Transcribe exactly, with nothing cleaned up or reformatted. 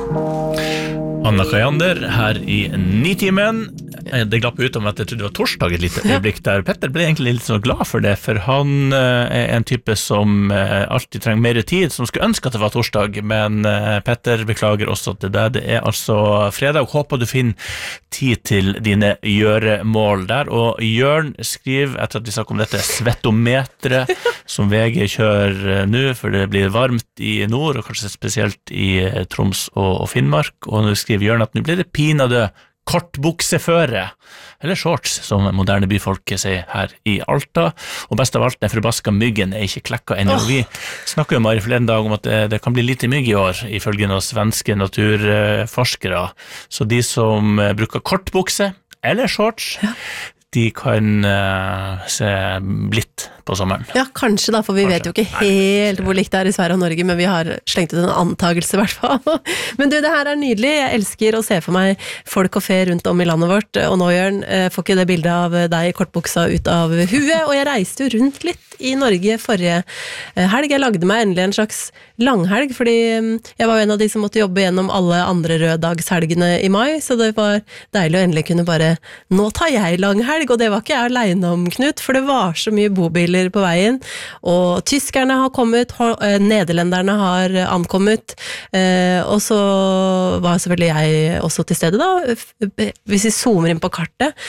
Anna Kajander her i Nitimen. Det glapp ut om at jeg trodde det var torsdag et lite øyeblikk der. Petter ble egentlig litt så glad for det, for han er en type som alltid trenger mer tid, som skulle ønske at det var torsdag, men Petter beklager også til deg. Det er altså fredag, håper du finner tid til dine gjøremål der, og Jørn skriver, etter at vi snakker om dette svettometret som V G kjører nå, for det blir varmt i nord, og kanskje spesielt i Troms og, og Finnmark, og nå skriver Jørn at nå blir det pinadø kortbukseføre, eller shorts, som moderne byfolk sier her i Alta, og best av alt, den forbaska myggen er ikke klekka ennå. Oh. Vi snakker jo bare forleden dag om at det, det kan bli lite mygg i år, ifølge noen svenske naturforskere, så de som bruker kortbukse, eller shorts, ja. De kan uh, se blitt på sommeren. Ja, kanskje da, for vi kanskje. Vet jo ikke helt hvor likt det er i Sverige og Norge, men vi har slengt ut en antagelse i hvert fall. Men du, det her er nydelig. Jeg elsker å se for meg folk og fe rundt om i landet vårt, og nå, Jørn, får ikke det bildet av deg i kortbuksa ut av huet, og jeg reiste jo rundt litt i Norge forrige helg. Jeg lagde meg endelig en slags langhelg, fordi jeg var en av de som måtte jobbe gjennom alle andre røddagshelgene i mai, så det var deilig å endelig kunne bare, nå tar jeg langhelg, og det var ikke jeg alene om, Knut, for det var så mye bobiler på veien, og tyskerne har kommet, nederlenderne har ankommet, og så var selvfølgelig jeg også til stede da. Hvis vi zoomer inn på kartet,